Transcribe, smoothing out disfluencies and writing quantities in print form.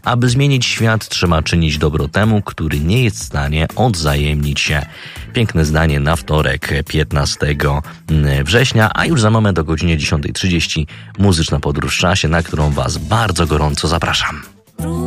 Aby zmienić świat, trzeba czynić dobro temu, który nie jest w stanie odwzajemnić się. Piękne zdanie na wtorek, 15 września, a już za moment o godzinie 10:30 muzyczna podróż w czasie, na którą Was bardzo gorąco zapraszam.